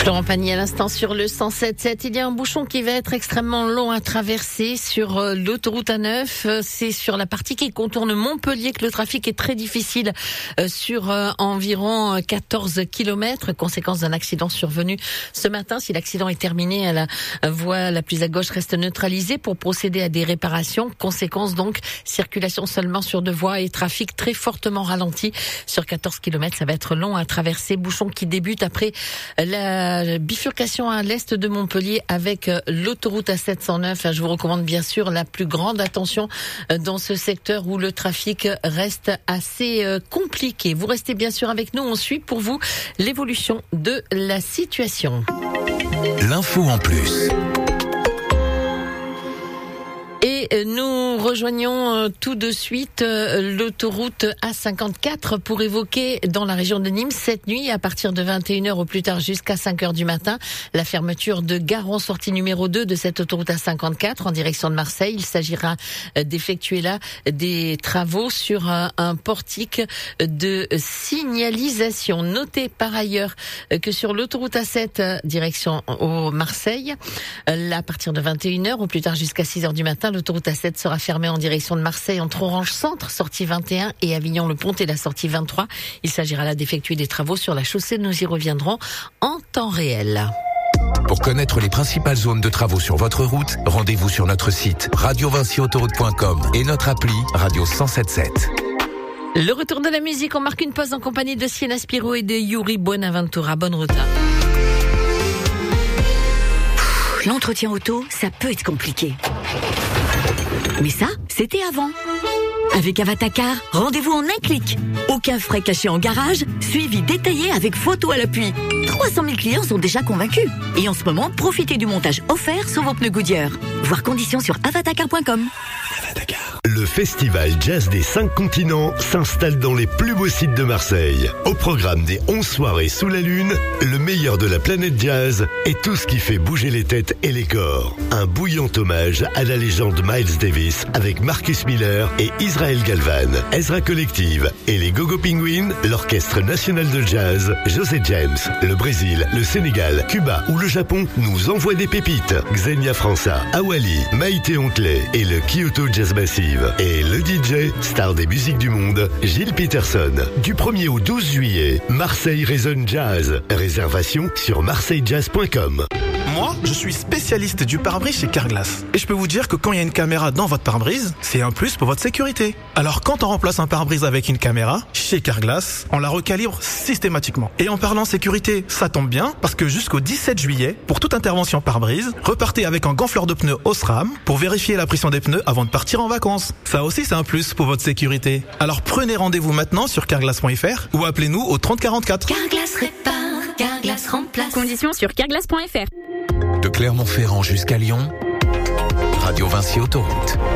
Florent Pagny à l'instant sur le 107.7. Il y a un bouchon qui va être extrêmement long à traverser sur l'autoroute A9. C'est sur la partie qui contourne Montpellier que le trafic est très difficile sur environ 14 km. Conséquence d'un accident survenu ce matin. Si l'accident est terminé, la voie la plus à gauche reste neutralisée pour procéder à des réparations. Conséquence donc, circulation seulement sur deux voies et trafic très fortement ralenti sur 14 km. Ça va être long à traverser. Bouchon qui débute après la bifurcation à l'est de Montpellier avec l'autoroute A709. Je vous recommande bien sûr la plus grande attention dans ce secteur où le trafic reste assez compliqué. Vous restez bien sûr avec nous. On suit pour vous l'évolution de la situation. L'info en plus. Et nous rejoignons tout de suite l'autoroute A54 pour évoquer dans la région de Nîmes cette nuit à partir de 21h au plus tard jusqu'à 5h du matin la fermeture de Garon, sortie numéro 2 de cette autoroute A54 en direction de Marseille. Il s'agira d'effectuer là des travaux sur un portique de signalisation. Notez par ailleurs que sur l'autoroute A7 direction au Marseille, là, à partir de 21h au plus tard jusqu'à 6h du matin, l'autoroute A7 sera fermée en direction de Marseille entre Orange Centre, sortie 21, et Avignon-le-Pontet, la sortie 23. Il s'agira là d'effectuer des travaux sur la chaussée. Nous y reviendrons en temps réel. Pour connaître les principales zones de travaux sur votre route, rendez-vous sur notre site radiovinciautoroute.com et notre appli Radio 107.7. Le retour de la musique, on marque une pause en compagnie de Siena Spiro et de Yuri Buenaventura. Bonne route. L'entretien auto, ça peut être compliqué. Mais ça, c'était avant. Avec Avatacar, rendez-vous en un clic. Aucun frais cachés en garage, suivi détaillé avec photo à l'appui. 300 000 clients sont déjà convaincus. Et en ce moment, profitez du montage offert sur vos pneus Goodyear. Voir conditions sur avatacar.com. Le festival jazz des 5 continents s'installe dans les plus beaux sites de Marseille. Au programme des 11 soirées sous la lune, le meilleur de la planète jazz et tout ce qui fait bouger les têtes et les corps. Un bouillant hommage à la légende Miles Davis avec Marcus Miller et Israel Galvan, Ezra Collective et les Go-Go Penguins, l'Orchestre National de Jazz, José James, le Brésil, le Sénégal, Cuba ou le Japon nous envoient des pépites. Xenia França, Awali, Maïté Ontelet et le Kyoto Jazz Massive. Et le DJ, star des musiques du monde, Gilles Peterson. Du 1er au 12 juillet, Marseille résonne jazz. Réservation sur marseillejazz.com. Moi, je suis spécialiste du pare-brise chez Carglass. Et je peux vous dire que quand il y a une caméra dans votre pare-brise, c'est un plus pour votre sécurité. Alors quand on remplace un pare-brise avec une caméra, chez Carglass, on la recalibre systématiquement. Et en parlant sécurité, ça tombe bien, parce que jusqu'au 17 juillet, pour toute intervention pare-brise, repartez avec un gonfleur de pneus Osram pour vérifier la pression des pneus avant de partir en vacances. Ça aussi, c'est un plus pour votre sécurité. Alors prenez rendez-vous maintenant sur carglass.fr ou appelez-nous au 30 44. Carglass répare, Carglass remplace. Conditions sur carglass.fr. De Clermont-Ferrand jusqu'à Lyon, Radio Vinci Autoroute.